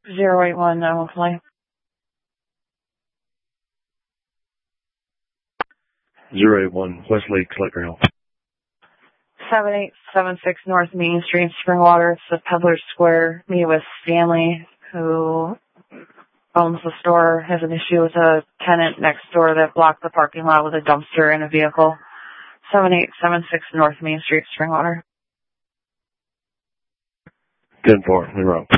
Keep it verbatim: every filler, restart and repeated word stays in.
zero eight one, I will fly. zero eight one, Westlake, collect your help. seven eight seven six North Main Street, Springwater. It's the Peddler Square. Me with Stanley, who owns the store, has an issue with a tenant next door that blocked the parking lot with a dumpster and a vehicle. seven eight seven six North Main Street, Springwater. ten four, we're up.